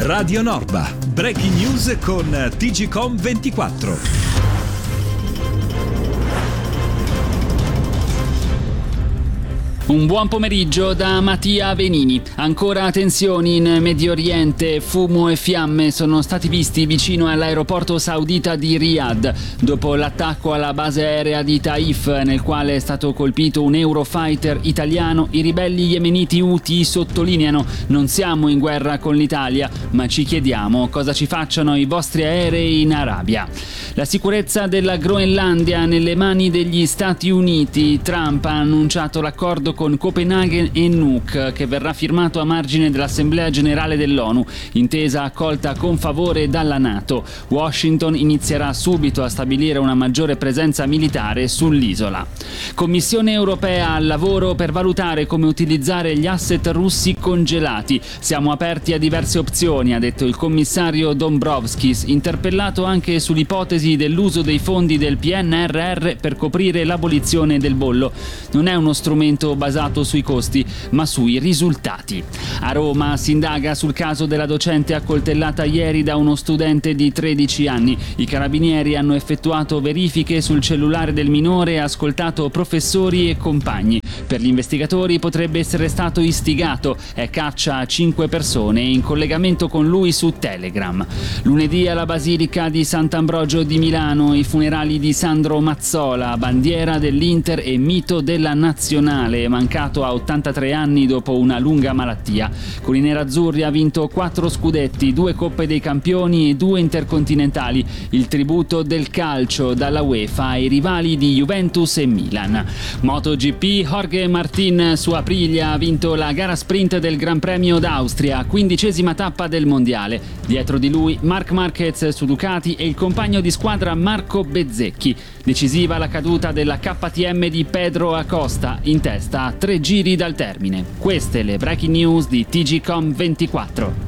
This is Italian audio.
Radio Norba. Breaking news con TGcom 24. Un buon pomeriggio da Mattia Venini. Ancora tensioni in Medio Oriente, fumo e fiamme sono stati visti vicino all'aeroporto saudita di Riyadh dopo l'attacco alla base aerea di Taif, nel quale è stato colpito un Eurofighter italiano. I ribelli yemeniti Houthi sottolineano: non siamo in guerra con l'Italia, ma ci chiediamo cosa ci facciano i vostri aerei in Arabia. La sicurezza della Groenlandia nelle mani degli Stati Uniti. Trump ha annunciato l'accordo con Copenaghen e Nuuk, che verrà firmato a margine dell'Assemblea Generale dell'ONU, intesa accolta con favore dalla NATO. Washington inizierà subito a stabilire una maggiore presenza militare sull'isola. Commissione europea al lavoro per valutare come utilizzare gli asset russi congelati. Siamo aperti a diverse opzioni, ha detto il commissario Dombrovskis, interpellato anche sull'ipotesi dell'uso dei fondi del PNRR per coprire l'abolizione del bollo. Non è uno strumento basato sui costi, ma sui risultati. A Roma si indaga sul caso della docente accoltellata ieri da uno studente di 13 anni. I carabinieri hanno effettuato verifiche sul cellulare del minore e ascoltato professori e compagni. Per gli investigatori potrebbe essere stato istigato. È caccia a 5 persone in collegamento con lui su Telegram. Lunedì alla Basilica di Sant'Ambrogio di Milano i funerali di Sandro Mazzola, bandiera dell'Inter e mito della nazionale, mancato a 83 anni dopo una lunga malattia. Con i nerazzurri ha vinto 4 scudetti, 2 Coppe dei Campioni e 2 intercontinentali. Il tributo del calcio dalla UEFA ai rivali di Juventus e Milan. MotoGP, Jorge Martin su Aprilia ha vinto la gara sprint del Gran Premio d'Austria, 15ª tappa del mondiale. Dietro di lui Marc Marquez su Ducati e il compagno di squadra Marco Bezzecchi. Decisiva la caduta della KTM di Pedro Acosta, in testa a 3 giri dal termine. Queste le breaking news di TGcom 24.